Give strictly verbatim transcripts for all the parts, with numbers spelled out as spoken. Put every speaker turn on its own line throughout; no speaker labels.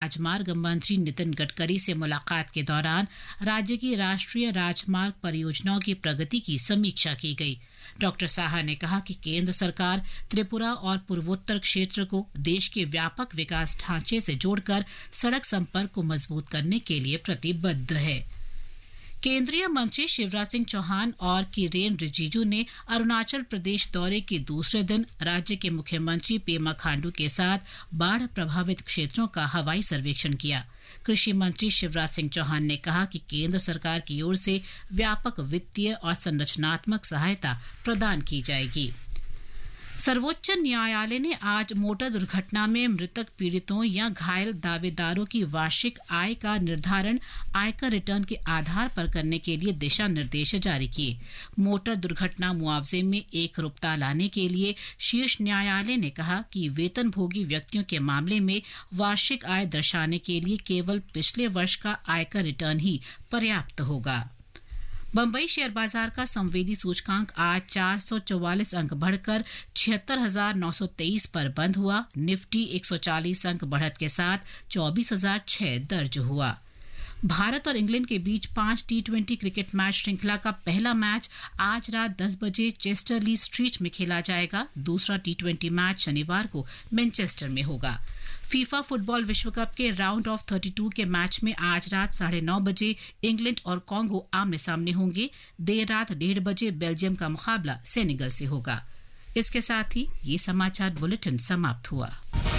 राजमार्ग मंत्री नितिन गडकरी से मुलाकात के दौरान राज्य की राष्ट्रीय राजमार्ग परियोजनाओं की प्रगति की समीक्षा की गई। डॉक्टर साहा ने कहा कि केंद्र सरकार त्रिपुरा और पूर्वोत्तर क्षेत्र को देश के व्यापक विकास ढांचे से जोड़कर सड़क संपर्क को मजबूत करने के लिए प्रतिबद्ध है। केंद्रीय मंत्री शिवराज सिंह चौहान और किरेन रिजिजू ने अरुणाचल प्रदेश दौरे के दूसरे दिन राज्य के मुख्यमंत्री पेमा खांडू के साथ बाढ़ प्रभावित क्षेत्रों का हवाई सर्वेक्षण किया। कृषि मंत्री शिवराज सिंह चौहान ने कहा कि केंद्र सरकार की ओर से व्यापक वित्तीय और संरचनात्मक सहायता प्रदान की जाएगी। सर्वोच्च न्यायालय ने आज मोटर दुर्घटना में मृतक पीड़ितों या घायल दावेदारों की वार्षिक आय का निर्धारण आयकर रिटर्न के आधार पर करने के लिए दिशा निर्देश जारी किए। मोटर दुर्घटना मुआवजे में एक रुपता लाने के लिए शीर्ष न्यायालय ने कहा कि वेतनभोगी व्यक्तियों के मामले में वार्षिक आय दर्शाने के लिए केवल पिछले वर्ष का आयकर रिटर्न ही पर्याप्त होगा। बम्बई शेयर बाजार का संवेदी सूचकांक आज चार सौ चौवालीस अंक बढ़कर छिहत्तर हजार नौ सौ तेईस पर बंद हुआ। निफ्टी एक सौ चालीस अंक बढ़त के साथ चौबीस हजार छह दर्ज हुआ। भारत और इंग्लैंड के बीच पांच टी ट्वेंटी क्रिकेट मैच श्रृंखला का पहला मैच आज रात दस बजे चेस्टरली स्ट्रीट में खेला जाएगा। दूसरा टी ट्वेंटी मैच शनिवार को मैनचेस्टर में होगा। फीफा फुटबॉल विश्व कप के राउंड ऑफ बत्तीस के मैच में आज रात साढ़े नौ बजे इंग्लैंड और कांगो आमने सामने होंगे। देर रात डेढ़ बजे बेल्जियम का मुकाबला सेनेगल से होगा। इसके साथ ही ये समाचार बुलेटिन समाप्त हुआ।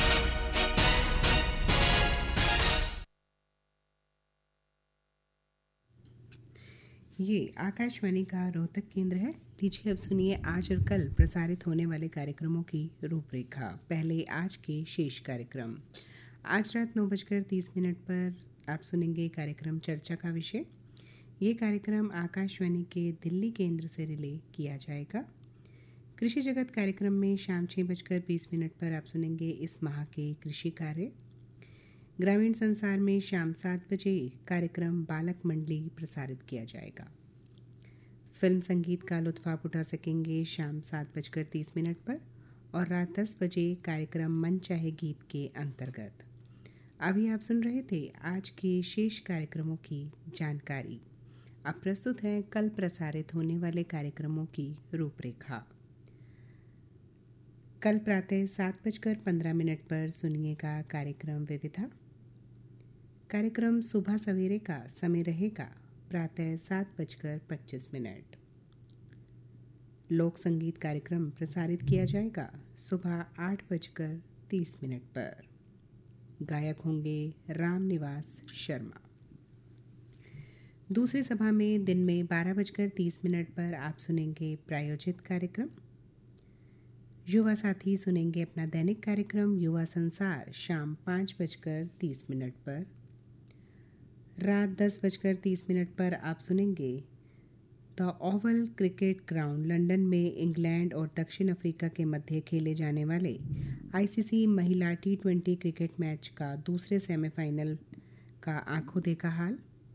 ये आकाशवाणी का रोहतक केंद्र है। लीजिए अब सुनिए आज और कल प्रसारित होने वाले कार्यक्रमों की रूपरेखा। पहले आज के शेष कार्यक्रम। आज रात नौ बजकर तीस मिनट पर आप सुनेंगे कार्यक्रम चर्चा का विषय। ये कार्यक्रम आकाशवाणी के दिल्ली केंद्र से रिले किया जाएगा। कृषि जगत कार्यक्रम में शाम छः बजकर बीस मिनट पर आप सुनेंगे इस माह के कृषि कार्य। ग्रामीण संसार में शाम सात बजे कार्यक्रम बालक मंडली प्रसारित किया जाएगा। फिल्म संगीत का लुत्फ आप उठा सकेंगे शाम सात बजकर तीस मिनट पर और रात दस बजे कार्यक्रम मन चाहे गीत के अंतर्गत। अभी आप सुन रहे थे आज के शेष कार्यक्रमों की जानकारी। अब प्रस्तुत है कल प्रसारित होने वाले कार्यक्रमों की रूपरेखा। कल प्रातः सात बजकर पंद्रह मिनट पर सुनिएगा कार्यक्रम विविधा। कार्यक्रम सुबह सवेरे का समय रहेगा प्रातः सात बजकर पच्चीस मिनट। लोक संगीत कार्यक्रम प्रसारित किया जाएगा सुबह आठ बजकर तीस मिनट पर। गायक होंगे राम निवास शर्मा। दूसरी सभा में दिन में बारह बजकर तीस मिनट पर आप सुनेंगे प्रायोजित कार्यक्रम। युवा साथी सुनेंगे अपना दैनिक कार्यक्रम युवा संसार शाम पाँच बजकर तीस मिनट पर। रात दस बजकर तीस मिनट पर आप सुनेंगे the Oval cricket ground London में इंग्लैंड और दक्षिण अफ्रीका के मध्य खेले जाने वाले आईसीसी महिला टी ट्वेंटी क्रिकेट मैच का दूसरे सेमीफाइनल का आंखों देखा हाल।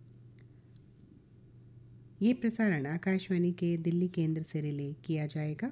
ये प्रसारण आकाशवाणी के दिल्ली केंद्र से रिले किया जाएगा।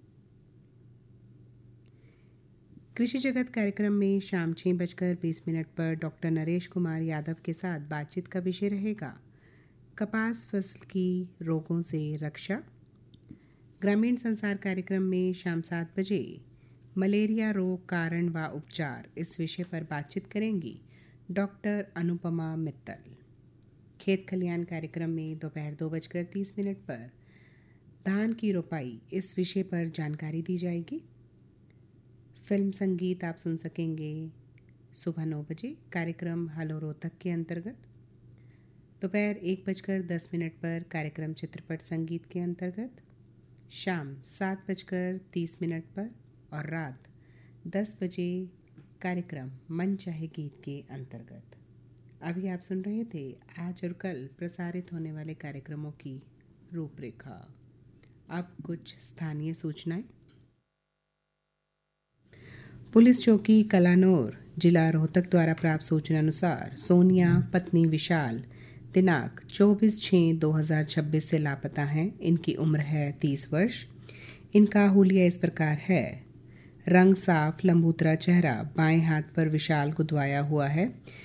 कृषि जगत कार्यक्रम में शाम छः बजकर बीस मिनट पर डॉक्टर नरेश कुमार यादव के साथ बातचीत का विषय रहेगा कपास फसल की रोगों से रक्षा। ग्रामीण संसार कार्यक्रम में शाम सात बजे मलेरिया रोग कारण व उपचार इस विषय पर बातचीत करेंगी डॉक्टर अनुपमा मित्तल। खेत खलियान कार्यक्रम में दोपहर दो बजकर तीस मिनट पर धान की रोपाई इस विषय पर जानकारी दी जाएगी। फिल्म संगीत आप सुन सकेंगे सुबह नौ बजे कार्यक्रम हलो रोहतक के अंतर्गत। दोपहर एक बजकर दस मिनट पर कार्यक्रम चित्रपट संगीत के अंतर्गत। शाम सात बजकर तीस मिनट पर और रात दस बजे कार्यक्रम मन चाहे गीत के अंतर्गत। अभी आप सुन रहे थे आज और कल प्रसारित होने वाले कार्यक्रमों की रूपरेखा। अब कुछ स्थानीय सूचनाएं। पुलिस चौकी कलानौर जिला रोहतक द्वारा प्राप्त सूचना अनुसार सोनिया पत्नी विशाल दिनांक चौबीस छः दो हज़ार छब्बीस से लापता हैं। इनकी उम्र है तीस वर्ष। इनका हुलिया इस प्रकार है। रंग साफ लंबूतरा चेहरा, बाएं हाथ पर विशाल गुदवाया हुआ है।